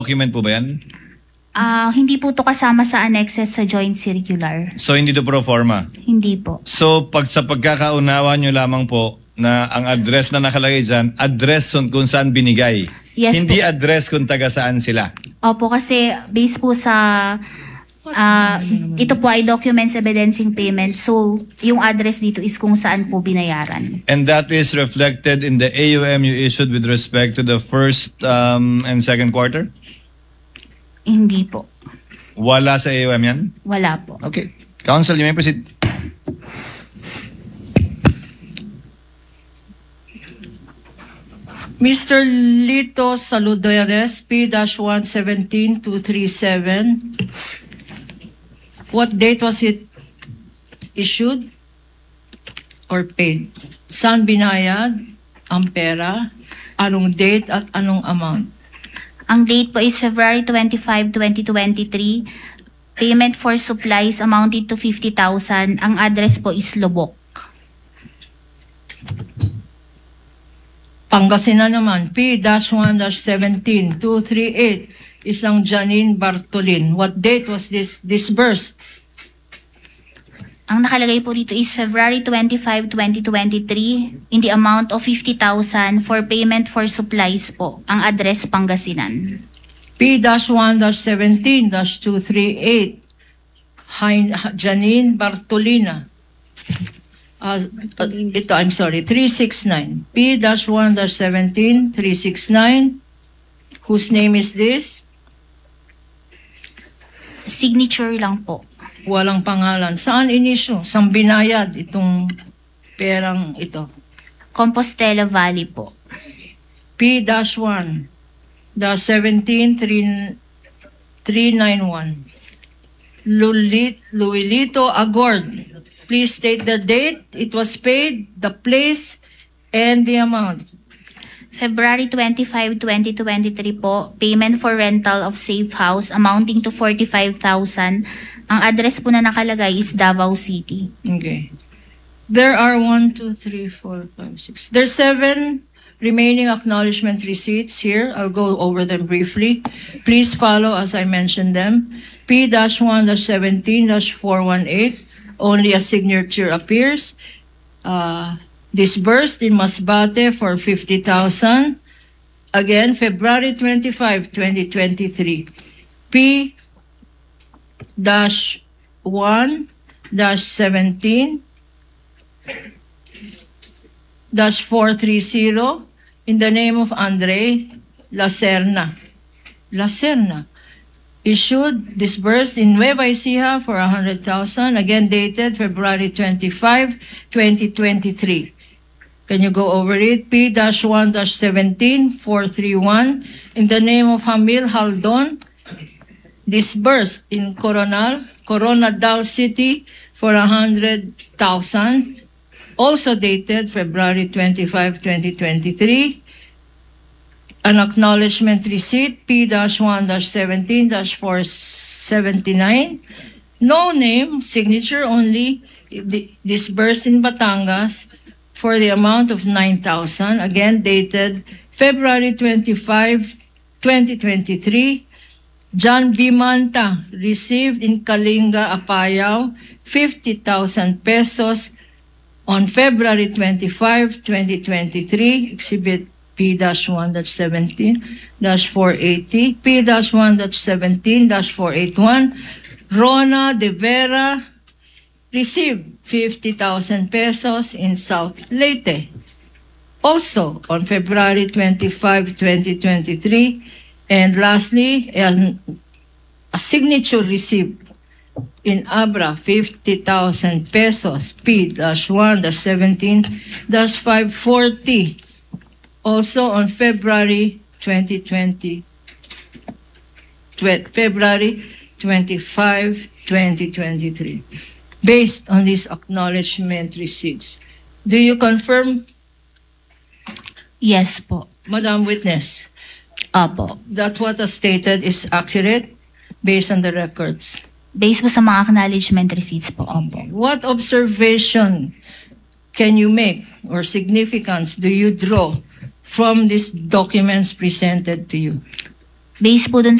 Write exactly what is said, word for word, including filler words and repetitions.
document po ba yan? Ah, hindi po to kasama sa annexes sa joint circular. So hindi to pro forma? Hindi po. So pag sa pagkakaunawa nyo lamang po na ang address na nakalagay dyan, address kung saan binigay. Yes hindi po. address kung taga saan sila. Opo, kasi based po sa ah, ito po ay documents evidencing payment. So, yung address dito is kung saan po binayaran. And that is reflected in the A U M you issued with respect to the first um, and second quarter? Hindi po. Wala sa A U M yan? Wala po. Okay. Counsel, you may proceed. Mister Lito Saludares, P one seventeen two thirty-seven. What date was it issued or paid? Saan binayad ang pera? Anong date at anong amount? Ang date po is February twenty-fifth, twenty twenty-three. Payment for supplies amounted to fifty thousand. Ang address po is Lubok. Pangasinan naman, P one seventeen two thirty-eight. Isang Janine Bartolin. What date was this disbursed? Ang nakalagay po dito is February twenty-fifth, twenty twenty-three in the amount of fifty thousand for payment for supplies po. Ang address Pangasinan. P one seventeen two thirty-eight. Janine Bartolina. Uh, uh, ito, I'm sorry, three sixty-nine. P one seventeen three sixty-nine. Whose name is this? Signature lang po. Walang pangalan. Saan inisyo? Saan binayad itong perang ito? Compostela Valley po. P one seventeen three ninety-one. Lulit, Luilito Agord. Please state the date it was paid, the place, and the amount. February twenty-fifth, twenty twenty-three po, payment for rental of safe house amounting to forty-five thousand. Ang address po na nakalagay is Davao City. Okay. There are one, two, three, four, five, six. There's seven remaining acknowledgement receipts here. I'll go over them briefly. Please follow as I mentioned them. P one seventeen four eighteen. Only a signature appears. Uh, disbursed in Masbate for fifty thousand. Again, February twenty-fifth, twenty twenty-three. P one seventeen four thirty in the name of Andre Lacerna. Lacerna. Issued, disbursed in Nueva Ecija for one hundred thousand. Again, dated February twenty-fifth, twenty twenty-three. Can you go over it? P one seventeen four thirty-one in the name of Hamil Haldon. Disbursed in Coronal, Coronadal City for one hundred thousand. Also dated February twenty-fifth, twenty twenty-three. An acknowledgement receipt, P one seventeen four seventy-nine. No name, signature only, disbursed in Batangas for the amount of nine thousand. Again, dated February twenty-fifth, twenty twenty-three. John B. Manta received in Kalinga, Apayao, fifty thousand pesos on February twenty-fifth, twenty twenty-three. Exhibit P one seventeen four eighty, P one seventeen four eighty-one, Rona De Vera received fifty thousand pesos in South Leyte. Also on February twenty-fifth, twenty twenty-three. And lastly, an, a signature receipt in Abra, fifty thousand pesos, P one seventeen five forty. Also on February twenty twenty, February twenty-fifth, twenty twenty-three. Based on these acknowledgement receipts, do you confirm, Yes po. Madam Witness, Opo. that what is stated is accurate based on the records? Based po sa mga acknowledgement receipts po. Opo. What observation can you make or significance do you draw from these documents presented to you? Based po dun